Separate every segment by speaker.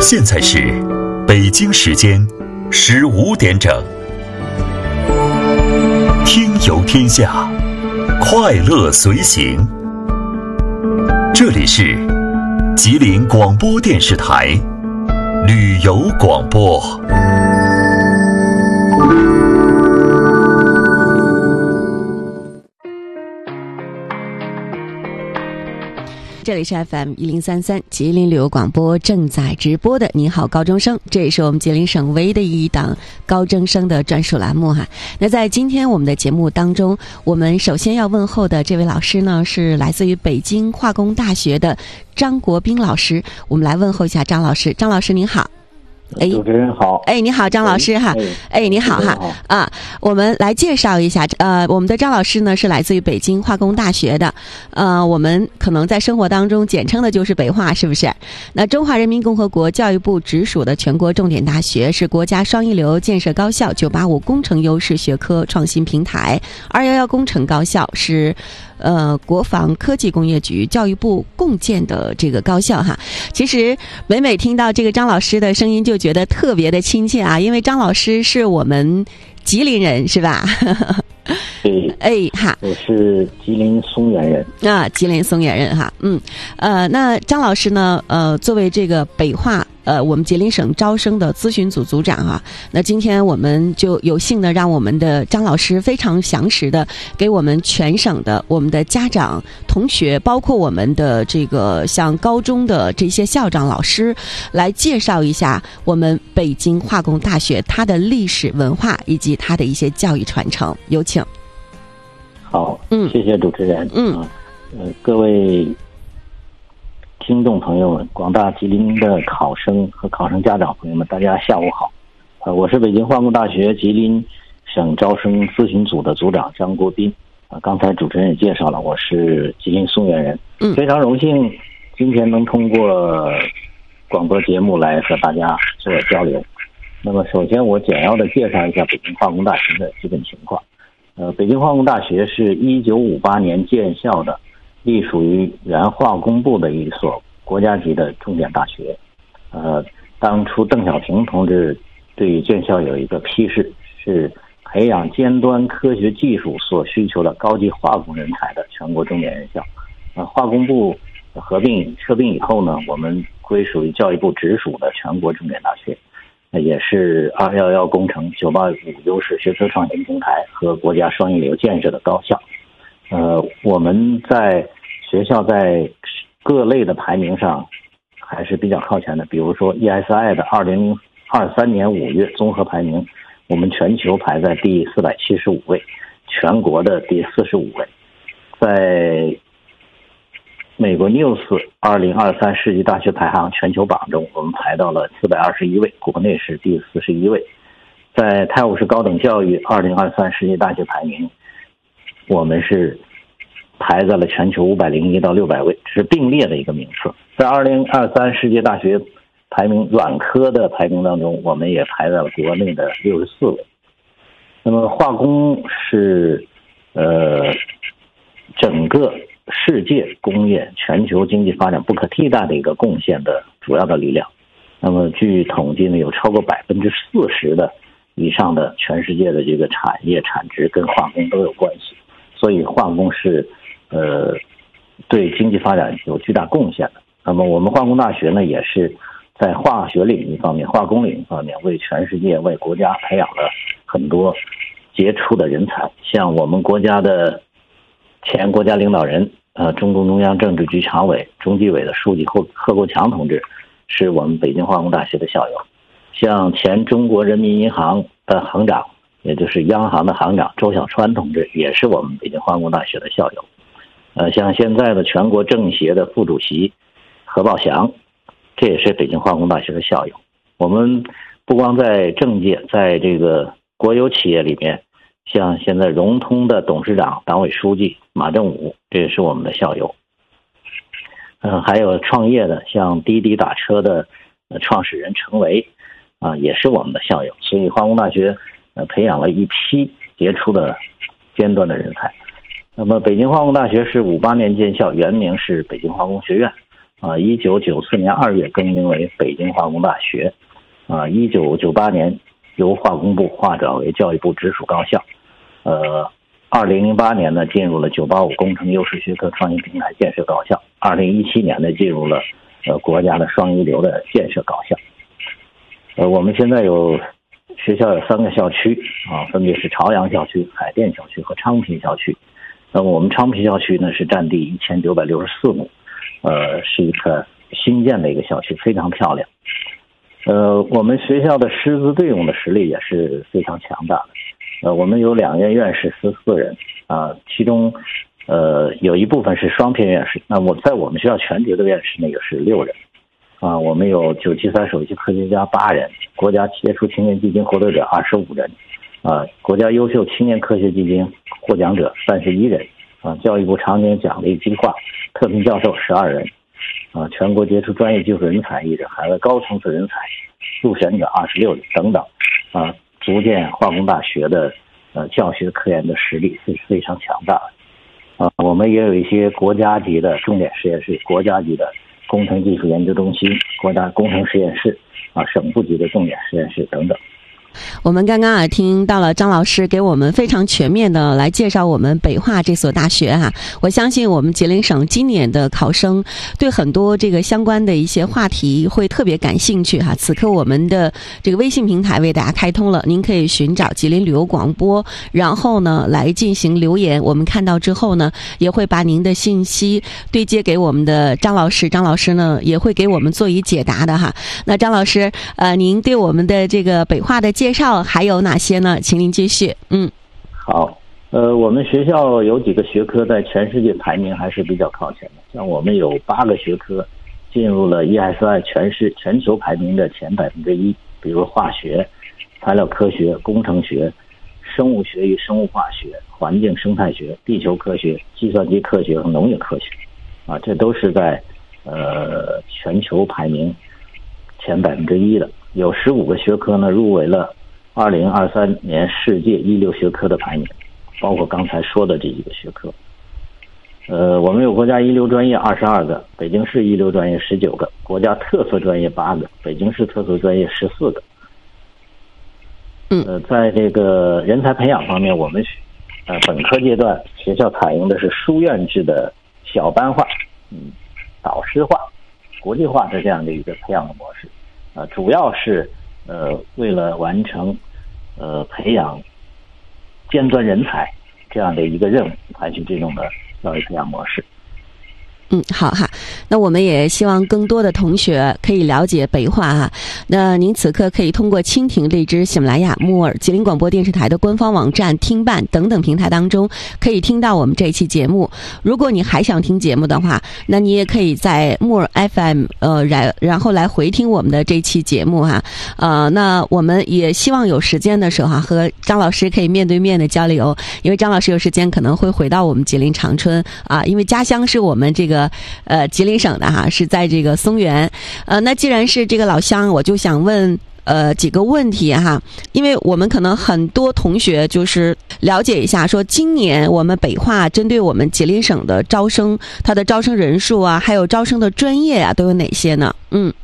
Speaker 1: 现在是北京时间15点整，听游天下，快乐随行。这里是吉林广播电视台旅游广播。
Speaker 2: 这里是 FM1033 吉林旅游广播正在直播的你好高中生，这也是我们吉林省唯一的一档高中生的专属栏目哈。那在今天我们的节目当中，我们首先要问候的这位老师呢，是来自于北京化工大学的张国斌老师。我们来问候一下张老师。张老师您好。
Speaker 3: 主持人好。
Speaker 2: 你好张老师哈。你好哈。我们来介绍一下，我们的张老师呢是来自于北京化工大学的，我们可能在生活当中简称的就是北化，是不是？那中华人民共和国教育部直属的全国重点大学，是国家双一流建设高校，985工程优势学科创新平台，211工程高校是国防科技工业局教育部共建的这个高校哈。其实每听到这个张老师的声音就觉得特别的亲切啊，因为张老师是我们吉林人是吧？
Speaker 3: 对。我是吉林松原人。
Speaker 2: 吉林松原人哈。那张老师呢作为这个北化我们吉林省招生的咨询组组长啊，那今天我们就有幸的让我们的张老师非常详实的给我们全省的我们的家长同学，包括我们的这个像高中的这些校长老师来介绍一下我们北京化工大学它的历史文化以及它的一些教育传承。有请。
Speaker 3: 好，谢谢主持人。各位听众朋友们，广大吉林的考生和考生家长朋友们，大家下午好。我是北京化工大学吉林省招生咨询组的组长张国斌。刚才主持人也介绍了，我是吉林松原人。非常荣幸今天能通过广播节目来和大家做交流。那么首先我简要的介绍一下北京化工大学的基本情况。北京化工大学是1958年建校的，隶属于原化工部的一所国家级的重点大学。当初邓小平同志对建校有一个批示，是培养尖端科学技术所需求的高级化工人才的全国重点院校。化工部合并设并以后呢，我们归属于教育部直属的全国重点大学，也是211工程、985优势学科创新平台和国家双一流建设的高校。我们在学校在各类的排名上还是比较靠前的，比如说 ESI 的2023年5月综合排名，我们全球排在第475位，全国的第45位。在美国 News 2023世纪大学排行全球榜中，我们排到了421位，国内是第41位。在泰晤士高等教育2023世界大学排名，我们是排在了全球501到600位，这是并列的一个名次。在2023世界大学排名软科的排名当中，我们也排在了国内的64位。那么化工是整个世界工业全球经济发展不可替代的一个贡献的主要的力量。那么据统计呢，有超过40%的以上的全世界的这个产业产值跟化工都有关系，所以化工是对经济发展有巨大贡献的。那么我们化工大学呢，也是在化学领域方面、化工领域方面为全世界、为国家培养了很多杰出的人才。像我们国家的前国家领导人中共中央政治局常委、中纪委的书记贺国强同志是我们北京化工大学的校友。像前中国人民银行的行长，也就是央行的行长周小川同志也是我们北京化工大学的校友。像现在的全国政协的副主席何宝祥，这也是北京化工大学的校友。我们不光在政界，在这个国有企业里面，像现在融通的董事长、党委书记马正武，这也是我们的校友。还有创业的，像滴滴打车的创始人程维也是我们的校友。所以化工大学培养了一批杰出的尖端的人才。那么北京化工大学是58年建校，原名是北京化工学院。 1994年2月更名为北京化工大学，1998年由化工部划转为教育部直属高校，2008年呢进入了985工程优势学科创新平台建设高校，2017年呢进入了国家的双一流的建设高校。我们现在学校有3个校区分别是朝阳校区、海淀校区和昌平校区。那么我们昌平校区呢是占地1964亩，是一个新建的一个校区，非常漂亮。我们学校的师资对用的实力也是非常强大的。我们有2院院士14人其中有一部分是双聘院士。那在我们学校全职的院士呢也是6人。我们有973首席科学家8人，国家杰出青年基金获得者25人，国家优秀青年科学基金获奖者31人，教育部常年奖励计划特聘教授12人，全国杰出专业技术人才1人，海外高层次人才入选者26人等等，足见化工大学的教学科研的实力是非常强大的。我们也有一些国家级的重点实验室、国家级的工程技术研究中心、国家工程实验室省部级的重点实验室等等。
Speaker 2: 我们刚刚听到了张老师给我们非常全面的来介绍我们北化这所大学我相信我们吉林省今年的考生对很多这个相关的一些话题会特别感兴趣此刻我们的这个微信平台为大家开通了，您可以寻找吉林旅游广播，然后呢来进行留言，我们看到之后呢也会把您的信息对接给我们的张老师，张老师呢也会给我们做以解答的那张老师您对我们的这个北化的介绍还有哪些呢？请您继续。
Speaker 3: 好，我们学校有几个学科在全世界排名还是比较靠前的，像我们有8个学科进入了 ESI 全球排名的前1%，比如化学、材料科学、工程学、生物学与生物化学、环境生态学、地球科学、计算机科学和农业科学这都是在全球排名前1%的。有15个学科呢入围了2023年世界一流学科的排名，包括刚才说的这几个学科。我们有国家一流专业22个，北京市一流专业19个，国家特色专业8个，北京市特色专业14个。在这个人才培养方面，我们本科阶段学校采用的是书院制的小班化、导师化、国际化的这样的一个培养的模式。主要是为了完成培养尖端人才这样的一个任务，采取这种的教育培养模式。
Speaker 2: 好那我们也希望更多的同学可以了解北化那您此刻可以通过蜻蜓、荔枝、喜马拉雅、木耳、吉林广播电视台的官方网站、听办等等平台当中可以听到我们这一期节目。如果你还想听节目的话，那你也可以在木耳 FM 然后来回听我们的这期节目那我们也希望有时间的时候和张老师可以面对面的交流，因为张老师有时间可能会回到我们吉林长春因为家乡是我们这个吉林省的是在这个松原。那既然是这个老乡，我就想问几个问题因为我们可能很多同学就是了解一下，说今年我们北化针对我们吉林省的招生，它的招生人数还有招生的专业都有哪些呢？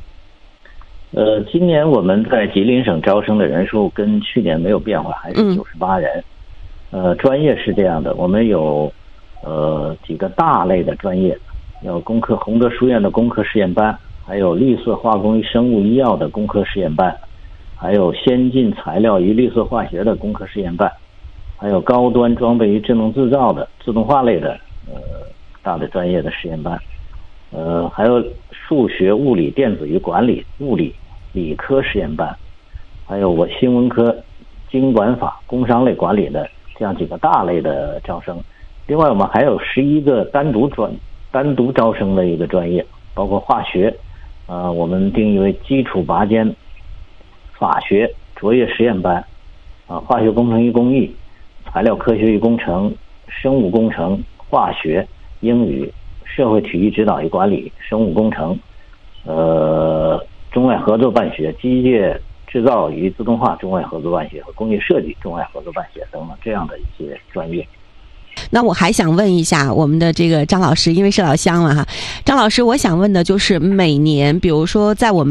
Speaker 3: 今年我们在吉林省招生的人数跟去年没有变化，还是98人。专业是这样的，我们有几个大类的专业，有洪德书院的工科实验班，还有绿色化工与生物医药的工科实验班，还有先进材料与绿色化学的工科实验班，还有高端装备与智能制造的自动化类的大的专业的实验班，还有数学、物理、电子与管理、物理、理科实验班，还有新闻科、经管法、工商类管理的这样几个大类的招生。另外我们还有11个单独招生的一个专业，包括化学，我们定义为基础拔尖、法学、卓越实验班，化学工程与工艺、材料科学与工程、生物工程、化学、英语、社会体育指导与管理、生物工程，中外合作办学、机械制造与自动化中外合作办学和工业设计中外合作办学等等这样的一些专业。
Speaker 2: 那我还想问一下我们的这个张老师，因为是老乡了哈，张老师，我想问的就是每年，比如说在我们